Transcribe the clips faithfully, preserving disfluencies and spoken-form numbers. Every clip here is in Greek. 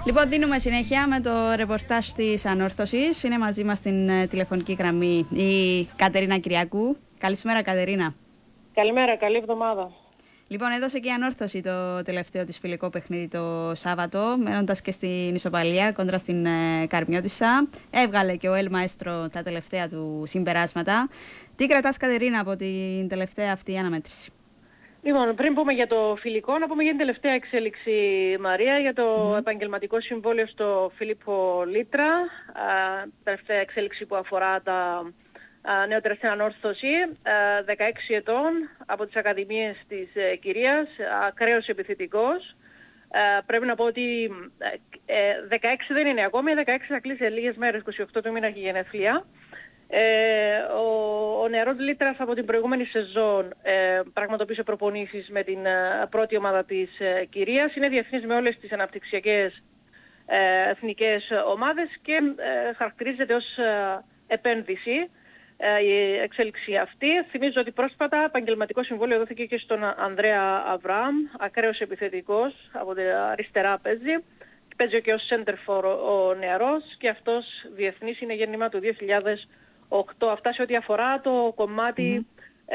Λοιπόν, δίνουμε συνέχεια με το ρεπορτάζ της Ανόρθωσης. Είναι μαζί μας στην ε, τηλεφωνική γραμμή η Κατερίνα Κυριακού. Καλησπέρα, Κατερίνα. Καλημέρα, καλή εβδομάδα. Λοιπόν, έδωσε και η Ανόρθωση το τελευταίο της φιλικό παιχνίδι το Σάββατο, μένοντας και στην ισοπαλία κόντρα στην ε, Καρμιώτισσα. Έβγαλε και ο Ελ Μαέστρο τα τελευταία του συμπεράσματα. Τι κρατάς, Κατερίνα, από την τελευταία αυτή αναμέτρηση? Λοιπόν, πριν πούμε για το φιλικό, να πούμε για την τελευταία εξέλιξη, Μαρία, για το mm. επαγγελματικό συμβόλαιο στο Φίλιππο Λίτρα. Α, τελευταία εξέλιξη που αφορά τα α, νεότερα στην Ανόρθωση, α, δεκαέξι ετών, από τις Ακαδημίες της ε, κυρίας, ακραίος επιθετικός. Α, πρέπει να πω ότι ε, δεκαέξι δεν είναι ακόμη, δεκαέξι θα κλείσει σε λίγες μέρες, είκοσι οκτώ του μήνα και γενέθλια. Ε, ο, ο νεαρός Λίτρας από την προηγούμενη σεζόν ε, πραγματοποίησε προπονήσεις με την ε, πρώτη ομάδα της ε, κυρίας. Είναι διεθνής με όλες τις αναπτυξιακές ε, εθνικές ομάδες και ε, χαρακτηρίζεται ως ε, επένδυση ε, η εξέλιξη αυτή. Θυμίζω ότι πρόσφατα επαγγελματικό συμβόλαιο δόθηκε και στον Ανδρέα Αβραάμ, ακραίος επιθετικός, από την αριστερά παίζει. Παίζει και ως center for ο νεαρός και αυτός διεθνής, είναι γέννημα του δύο χιλιάδες οκτώ. Αυτά σε ό,τι αφορά το κομμάτι mm-hmm. ε,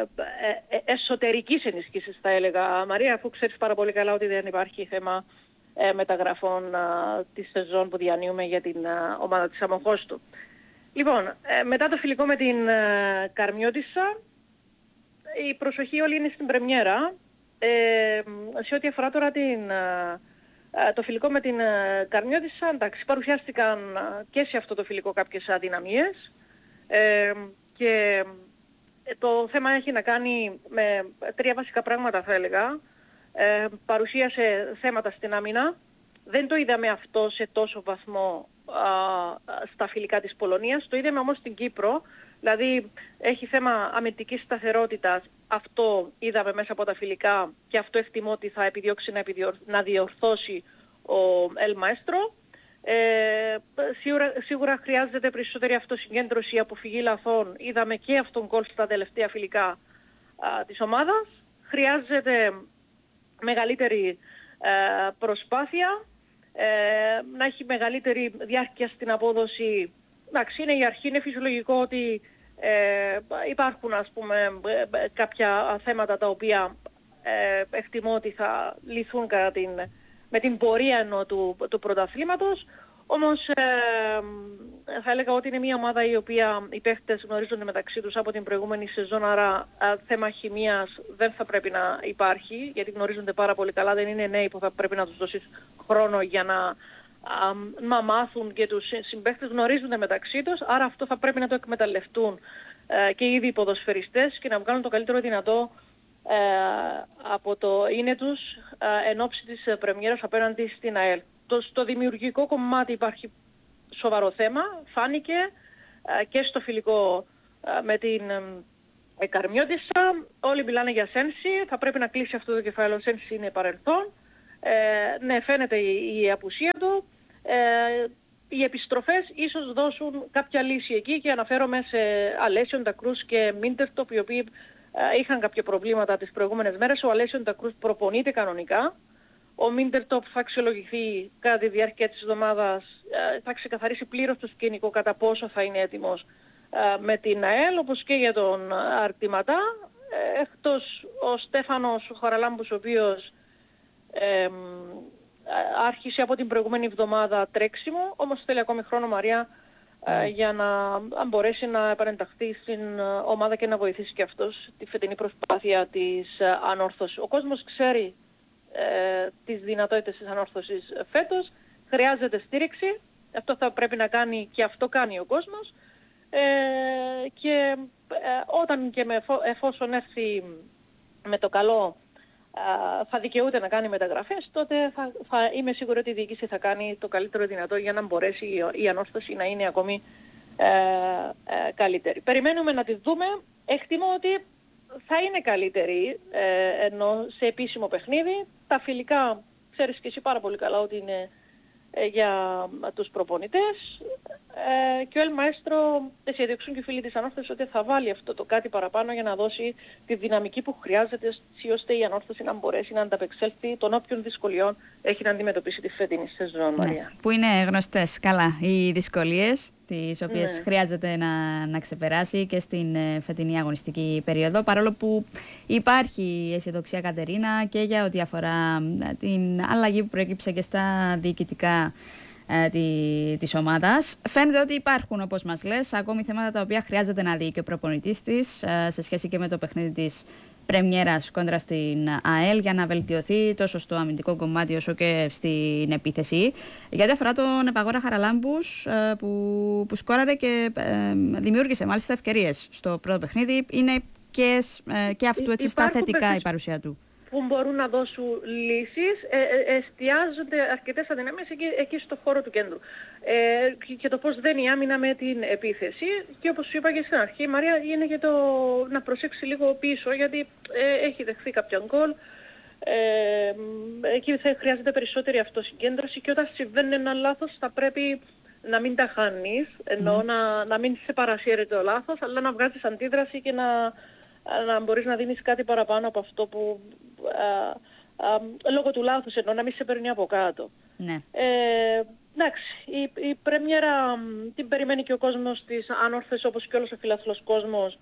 ε, εσωτερικής ενισχύσης, θα έλεγα, Μαρία, αφού ξέρεις πάρα πολύ καλά ότι δεν υπάρχει θέμα ε, μεταγραφών ε, της σεζόν που διανύουμε για την ε, ομάδα της Αμοχώστου. Λοιπόν, ε, μετά το φιλικό με την ε, Καρμιώτισσα, η προσοχή όλη είναι στην πρεμιέρα. Ε, σε ό,τι αφορά τώρα την... Ε, το φιλικό με την Καρμιώτισσα, εντάξει, παρουσιάστηκαν και σε αυτό το φιλικό κάποιες αδυναμίες ε, και το θέμα έχει να κάνει με τρία βασικά πράγματα, θα έλεγα. Ε, παρουσίασε θέματα στην άμυνα. Δεν το είδαμε αυτό σε τόσο βαθμό α, στα φιλικά της Πολωνίας. Το είδαμε όμως στην Κύπρο. Δηλαδή έχει θέμα αμυντικής σταθερότητας. Αυτό είδαμε μέσα από τα φιλικά και αυτό εκτιμώ ότι θα επιδιώξει να, επιδιορ... να διορθώσει ο Ελ Μαέστρο. Ε, σίγουρα, σίγουρα χρειάζεται περισσότερη αυτοσυγκέντρωση, αποφυγή λαθών. Είδαμε και αυτόν γκολ στα τελευταία φιλικά α, της ομάδας. Χρειάζεται μεγαλύτερη ε, προσπάθεια, ε, να έχει μεγαλύτερη διάρκεια στην απόδοση. Εντάξει, είναι η αρχή, είναι φυσιολογικό ότι ε, υπάρχουν, ας πούμε, κάποια θέματα τα οποία ε, εκτιμώ ότι θα λυθούν κατά την, με την πορεία εννοώ, του, του πρωταθλήματος. Όμως ε, θα έλεγα ότι είναι μια ομάδα η οποία οι παίχτες γνωρίζονται μεταξύ τους από την προηγούμενη σεζόν, άρα α, θέμα χημείας δεν θα πρέπει να υπάρχει, γιατί γνωρίζονται πάρα πολύ καλά, δεν είναι νέοι που θα πρέπει να τους δώσεις χρόνο για να να μάθουν, και τους συμπαίχτες γνωρίζονται μεταξύ τους, άρα αυτό θα πρέπει να το εκμεταλλευτούν ε, και ήδη οι ποδοσφαιριστές και να βγάλουν το καλύτερο δυνατό ε, από το είναι τους ε, εν ώψη της πρεμιέρας απέναντι στην ΑΕΛ. Το, στο δημιουργικό κομμάτι υπάρχει σοβαρό θέμα, φάνηκε ε, και στο φιλικό ε, με την ε, Καρμιώτισσα. Όλοι μιλάνε για Σένση, θα πρέπει να κλείσει αυτό το κεφάλαιο. Σένση είναι παρελθόν. Ε, ναι, φαίνεται η, η απουσία του. Ε, οι επιστροφές ίσως δώσουν κάποια λύση εκεί και αναφέρομαι σε Αλέσιον Ντακρούς και Μίντερτοπ, οι οποίοι ε, είχαν κάποια προβλήματα τις προηγούμενες μέρες. Ο Αλέσιον Ντακρούς προπονείται κανονικά. Ο Μίντερτοπ θα αξιολογηθεί κατά τη διάρκεια της εβδομάδας, ε, θα ξεκαθαρίσει πλήρως το σκηνικό κατά πόσο θα είναι έτοιμος ε, με την ΑΕΛ, όπως και για τον Αρτηματά. Ε, εκτός ο Στέφανος Χαραλάμπους, ο οποίος Ε, άρχισε από την προηγούμενη εβδομάδα τρέξιμο, όμως θέλει ακόμη χρόνο, Μαρία, ε, για να αν μπορέσει να επανενταχθεί στην ομάδα και να βοηθήσει και αυτός τη φετινή προσπάθεια της ε, Ανόρθωσης. Ο κόσμος ξέρει ε, τις δυνατότητες της Ανόρθωσης φέτος, χρειάζεται στήριξη, αυτό θα πρέπει να κάνει και αυτό κάνει ο κόσμος ε, και ε, όταν και με, εφόσον έρθει με το καλό θα δικαιούται να κάνει μεταγραφές, τότε θα, θα είμαι σίγουρη ότι η διοίκηση θα κάνει το καλύτερο δυνατό για να μπορέσει η, η Ανόρθωση να είναι ακόμη ε, ε, καλύτερη. Περιμένουμε να τη δούμε. Εκτιμώ ότι θα είναι καλύτερη ε, ενώ σε επίσημο παιχνίδι. Τα φιλικά, ξέρεις και εσύ πάρα πολύ καλά ότι είναι ε, για τους προπονητές. Ε, και ο Ελ Μαέστρο αισιοδοξούν και οι φίλοι της Ανόρθωσης ότι θα βάλει αυτό το κάτι παραπάνω για να δώσει τη δυναμική που χρειάζεται ώστε η Ανόρθωση να μπορέσει να ανταπεξέλθει των όποιων δυσκολιών έχει να αντιμετωπίσει τη φετινή σεζόν, Μαρία. Ναι, που είναι γνωστές καλά οι δυσκολίες τις οποίες ναι. χρειάζεται να, να ξεπεράσει και στην ε, φετινή αγωνιστική περίοδο, παρόλο που υπάρχει αισιοδοξία, Κατερίνα, και για ό,τι αφορά ε, την αλλαγή που προέκυψε και στα διοικητικά ε, τη, της ομάδας. Φαίνεται ότι υπάρχουν, όπως μας λες, ακόμη θέματα τα οποία χρειάζεται να δει και ο προπονητής της ε, σε σχέση και με το παιχνίδι της πρεμιέρας κόντρα στην ΑΕΛ για να βελτιωθεί τόσο στο αμυντικό κομμάτι όσο και στην επίθεση. Γιατί αφορά τον Επαγόρα Χαραλάμπους που, που σκόραρε και ε, δημιούργησε μάλιστα ευκαιρίες στο πρώτο παιχνίδι. Είναι και, ε, και αυτού έτσι στα θετικά η παρουσία του. Που μπορούν να δώσουν λύσεις, ε, ε, εστιάζονται αρκετές αδυναμίες εκεί, εκεί στο χώρο του κέντρου. Ε, και το πώς δεν η άμυνα με την επίθεση. Και όπως σου είπα και στην αρχή, η Μαρία, είναι για το να προσέξει λίγο πίσω, γιατί ε, έχει δεχθεί κάποια γκολ. Ε, εκεί θα χρειάζεται περισσότερη αυτοσυγκέντρωση και όταν συμβαίνει ένα λάθος θα πρέπει να μην τα χάνεις, ενώ mm. να, να μην σε παρασύρει το λάθος, αλλά να βγάζεις αντίδραση και να, να μπορείς να δίνεις κάτι παραπάνω από αυτό που α, α, λόγω του λάθους, ενώ να μην σε παίρνει από κάτω. Ναι. Ε, εντάξει, η, η πρέμιερα την περιμένει και ο κόσμος της Ανόρθωσης, όπως και όλος ο φιλαθλός κόσμος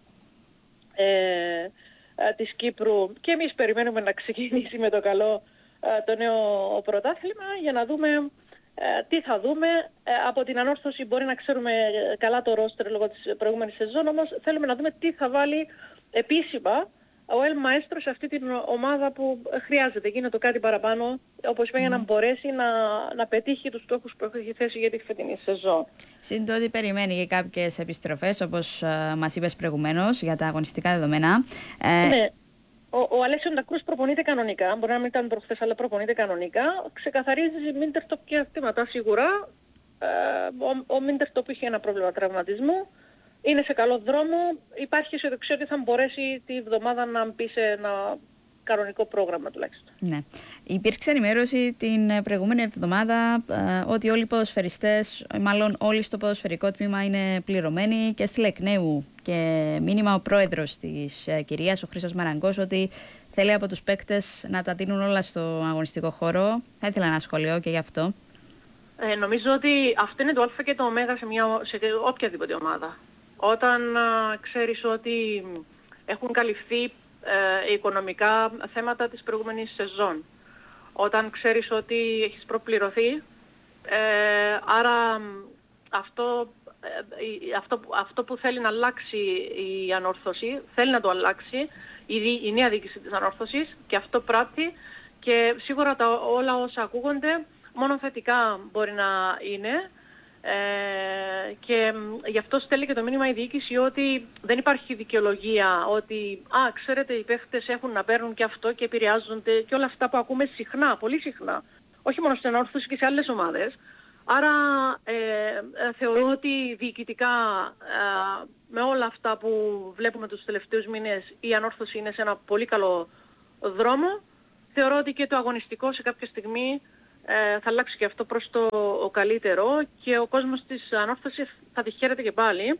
ε, της Κύπρου, και εμείς περιμένουμε να ξεκινήσει με το καλό το νέο πρωτάθλημα για να δούμε ε, τι θα δούμε. Ε, από την Ανόρθωση μπορεί να ξέρουμε καλά το ρόστερ λόγω της προηγούμενης σεζόν, όμως θέλουμε να δούμε τι θα βάλει επίσημα ο Ελ Μαέστρο σε αυτή την ομάδα που χρειάζεται. Γίνεται το κάτι παραπάνω, όπως είπα, mm. για να μπορέσει να, να πετύχει τους στόχους που έχει θέσει για τη φετινή σεζόν. Συν το ότι περιμένει και κάποιες επιστροφές, όπως uh, μας είπες προηγουμένως, για τα αγωνιστικά δεδομένα. Ναι. Ο, ο Αλέσιο Ντακρούς προπονείται κανονικά, μπορεί να μην ήταν προχθές, αλλά προπονείται κανονικά. Ξεκαθαρίζει Μίντερτοπ και ακτήματα σίγουρα. Ε, ο, ο Μίντερτοπ είχε ένα πρόβλημα τραυματισμού. Είναι σε καλό δρόμο. Υπάρχει αισιοδοξία ότι θα μπορέσει τη βδομάδα να μπει σε ένα κανονικό πρόγραμμα τουλάχιστον. Ναι. Υπήρξε ενημέρωση την προηγούμενη εβδομάδα ε, ότι όλοι οι ποδοσφαιριστές, μάλλον όλοι στο ποδοσφαιρικό τμήμα, είναι πληρωμένοι, και έστειλε εκ νέου και μήνυμα ο πρόεδρος της ε, κυρίας, ο Χρήστος Μαραγκός, ότι θέλει από τους παίκτες να τα δίνουν όλα στο αγωνιστικό χώρο. Θα ήθελα ένα σχολείο και γι' αυτό. Ε, νομίζω ότι αυτό είναι το α και το ω σε, μια, σε οποιαδήποτε ομάδα. Όταν α, ξέρεις ότι έχουν καλυφθεί ε, οικονομικά θέματα της προηγούμενης σεζόν, όταν ξέρεις ότι έχεις προπληρωθεί, ε, άρα αυτό, ε, αυτό, αυτό που θέλει να αλλάξει η Ανόρθωση, θέλει να το αλλάξει η, η νέα διοίκηση της Ανόρθωσης, και αυτό πράττει, και σίγουρα τα, όλα όσα ακούγονται μόνο θετικά μπορεί να είναι. Ε, και γι' αυτό στέλνει και το μήνυμα η διοίκηση ότι δεν υπάρχει δικαιολογία, ότι α, ξέρετε, οι παίχτες έχουν να παίρνουν και αυτό και επηρεάζονται, και όλα αυτά που ακούμε συχνά, πολύ συχνά, όχι μόνο στην Ανόρθωση και σε άλλες ομάδες. Άρα ε, ε, θεωρώ ότι διοικητικά ε, με όλα αυτά που βλέπουμε τους τελευταίους μήνες, η Ανόρθωση είναι σε ένα πολύ καλό δρόμο. Θεωρώ ότι και το αγωνιστικό σε κάποια στιγμή Ε, θα αλλάξει και αυτό προς το ο καλύτερο, και ο κόσμος της Ανόρθωσης θα τη χαίρεται και πάλι.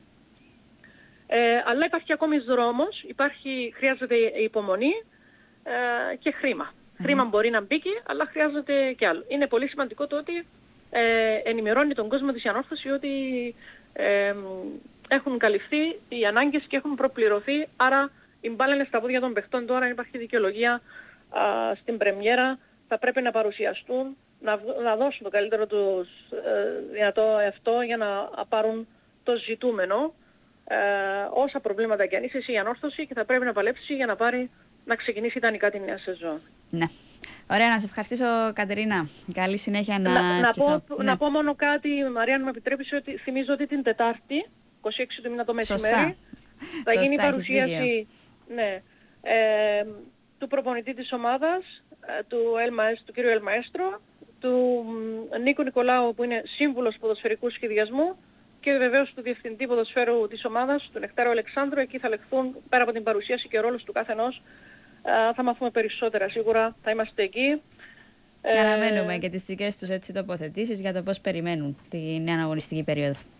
Ε, αλλά υπάρχει ακόμη δρόμος, υπάρχει, χρειάζεται υπομονή ε, και χρήμα. Mm-hmm. Χρήμα μπορεί να μπήκε, αλλά χρειάζεται και άλλο. Είναι πολύ σημαντικό το ότι ε, ενημερώνει τον κόσμο της Ανόρθωσης ότι ε, έχουν καλυφθεί οι ανάγκες και έχουν προπληρωθεί, άρα η μπάλα είναι στα πόδια των παιχτών τώρα, υπάρχει δικαιολογία α, στην πρεμιέρα, θα πρέπει να παρουσιαστούν, να, να δώσουν το καλύτερο τους ε, δυνατό εαυτό για να πάρουν το ζητούμενο. Ε, όσα προβλήματα και αν είσαι η Ανόρθωση, και θα πρέπει να παλέψει για να πάρει, να ξεκινήσει ιδανικά τη νέα σεζόν. Ναι. Ωραία, να σε ευχαριστήσω, Κατερίνα. Καλή συνέχεια να... Να, να, πω, ναι. να πω μόνο κάτι, Μαρία, αν με επιτρέπεις, ότι θυμίζω ότι την Τετάρτη, είκοσι έξι του μήνα το μεσημέρι, Σωστά. θα Σωστά, γίνει η παρουσίαση ναι, ε, του προπονητή της ομάδας, του, Ελ, του κ. Ελ Μαέστρο, του Νίκου Νικολάου, που είναι σύμβουλος ποδοσφαιρικού σχεδιασμού, και βεβαίως του διευθυντή ποδοσφαίρου της ομάδας, του Νεκτάριου Αλεξάνδρου. Εκεί θα λεχθούν, πέρα από την παρουσίαση και ο ρόλος του καθενός, θα μάθουμε περισσότερα σίγουρα, θα είμαστε εκεί. Και αναμένουμε ε... και τις δικές τους έτσι τοποθετήσεις για το πώς περιμένουν την νέα αγωνιστική περίοδο.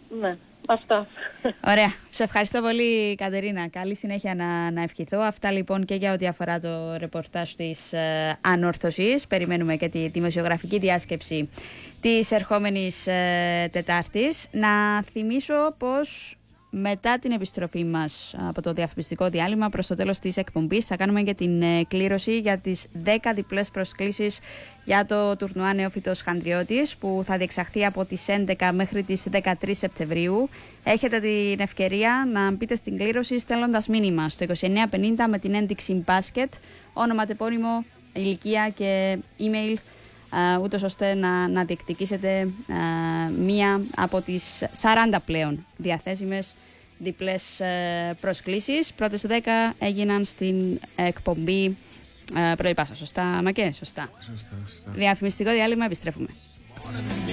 Ναι, αυτά. Ωραία. Σε ευχαριστώ πολύ, Κατερίνα. Καλή συνέχεια να, να ευχηθώ. Αυτά λοιπόν και για ό,τι αφορά το ρεπορτάζ της ε, Ανόρθωσης. Περιμένουμε και τη δημοσιογραφική διάσκεψη της ερχόμενης ε, Τετάρτης. Να θυμίσω πως μετά την επιστροφή μας από το διαφημιστικό διάλειμμα προς το τέλος της εκπομπής θα κάνουμε και την ε, κλήρωση για τις δέκα διπλές προσκλήσεις για το τουρνουά Νεόφυτος Χανδριώτης που θα διεξαχθεί από τις έντεκα μέχρι τις δεκατρείς Σεπτεμβρίου. Έχετε την ευκαιρία να μπείτε στην κλήρωση στέλνοντας μήνυμα στο είκοσι εννέα πενήντα με την ένδειξη μπάσκετ, όνομα, τεπώνυμο, ηλικία και email, Uh, ούτως ώστε να, να διεκδικήσετε uh, μία από τις σαράντα πλέον διαθέσιμες διπλές uh, προσκλήσεις. Πρώτες δέκα έγιναν στην εκπομπή uh, Πρωί Πάσα. Σωστά, Μακέ, σωστά. Σωστά, σωστά. Διαφημιστικό διάλειμμα, επιστρέφουμε.